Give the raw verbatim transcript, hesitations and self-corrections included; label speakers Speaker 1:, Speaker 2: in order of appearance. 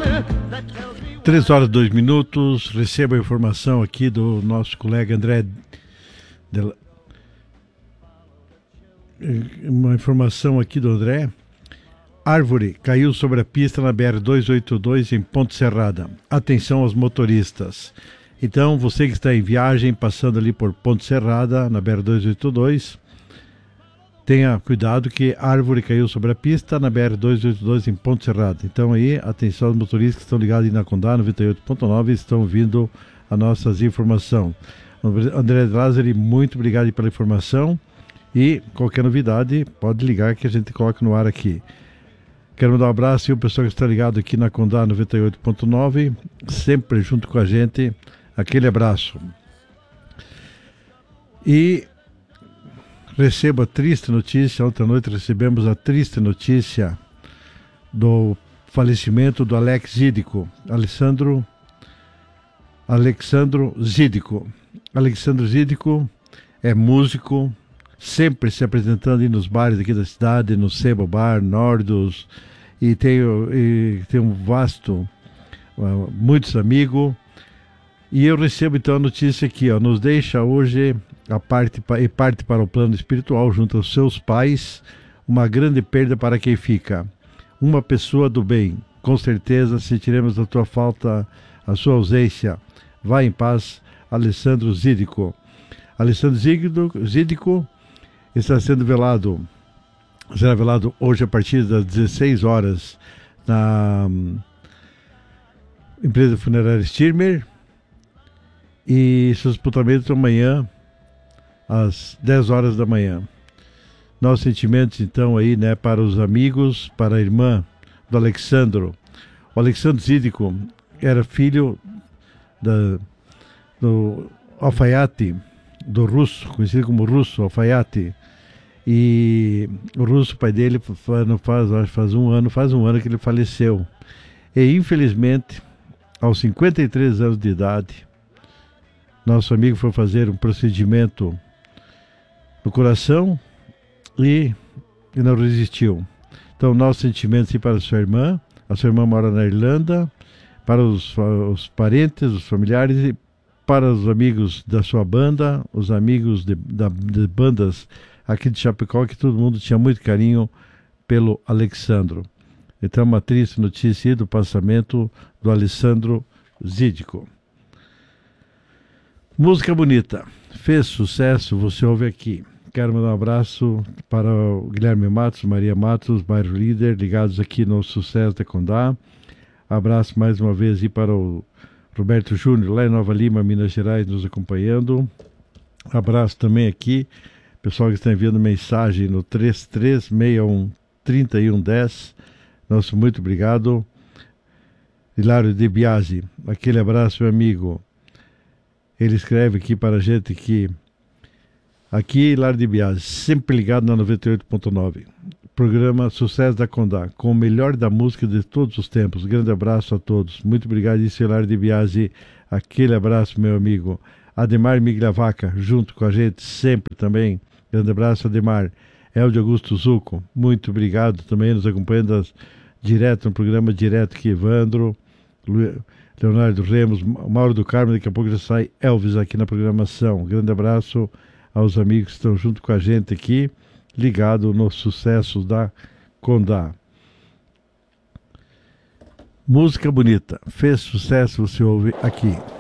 Speaker 1: Três horas e dois minutos. Recebo a informação aqui do nosso colega André. De... Uma informação aqui do André. Árvore caiu sobre a pista na B R duzentos e oitenta e dois em Ponte Serrada. Atenção aos motoristas. Então, você que está em viagem, passando ali por Ponte Serrada, na B R duzentos e oitenta e dois, tenha cuidado que árvore caiu sobre a pista na B R duzentos e oitenta e dois em Ponte Serrada. Então aí, atenção aos motoristas que estão ligados aí na Condá noventa e oito ponto nove, estão ouvindo as nossas informações. André Lázari, muito obrigado pela informação e qualquer novidade pode ligar que a gente coloca no ar aqui. Quero mandar um abraço e o pessoal que está ligado aqui na Condá noventa e oito ponto nove, sempre junto com a gente, aquele abraço. E recebo a triste notícia, ontem à noite recebemos a triste notícia do falecimento do Alex Zídico, Alessandro, Alexandro Zídico. Alexandro Zídico é músico, sempre se apresentando aí nos bares aqui da cidade, no Sebo Bar, Nordos, e tem, e tem um vasto, uh, muitos amigos. E eu recebo então a notícia aqui, ó, nos deixa hoje a parte, e parte para o plano espiritual junto aos seus pais, uma grande perda para quem fica. Uma pessoa do bem, com certeza sentiremos a tua falta, a sua ausência. Vá em paz, Alessandro Zídico. Alessandro Zídico está sendo velado, será velado hoje a partir das dezesseis horas na empresa funerária Stirmer, e seus sepultamentos amanhã às dez horas da manhã. Nossos sentimentos então aí, né, para os amigos, para a irmã do Alexandro. O Alexandro Zídico era filho da, do alfaiate, do russo, conhecido como russo, alfaiate. E o russo, pai dele, não faz, acho, faz um ano, faz um ano que ele faleceu. E infelizmente, aos cinquenta e três anos de idade, nosso amigo foi fazer um procedimento no coração e, e não resistiu. Então, nossos sentimentos para a sua irmã. A sua irmã mora na Irlanda, para os, os parentes, os familiares e para os amigos da sua banda, os amigos de, da, de bandas aqui de Chapecó, que todo mundo tinha muito carinho pelo Alexandro. Então, uma triste notícia do passamento do Alessandro Zídico. Música bonita, fez sucesso, você ouve aqui. Quero mandar um abraço para o Guilherme Matos, Maria Matos, bairro Líder, ligados aqui no Sucesso da Condá. Abraço mais uma vez aí para o Roberto Júnior, lá em Nova Lima, Minas Gerais, nos acompanhando. Abraço também aqui, pessoal que está enviando mensagem no três três seis um, três um um zero. Nosso muito obrigado. Hilário de Biasi, aquele abraço, meu amigo. Ele escreve aqui para a gente que aqui, Hilário de Biasi, sempre ligado na noventa e oito ponto nove. Programa Sucesso da Condá, com o melhor da música de todos os tempos. Grande abraço a todos. Muito obrigado, isso, Hilário de Biasi. Aquele abraço, meu amigo. Ademar Miglavaca, junto com a gente, sempre também. Grande abraço, Ademar. Eldio Augusto Zucco, muito obrigado também, nos acompanhando as, direto no programa, direto aqui, Evandro, Leonardo Remos, Mauro do Carmo, daqui a pouco já sai Elvis aqui na programação. Grande abraço aos amigos que estão junto com a gente aqui, ligado nos sucessos da Condá. Música bonita, fez sucesso, você ouve aqui.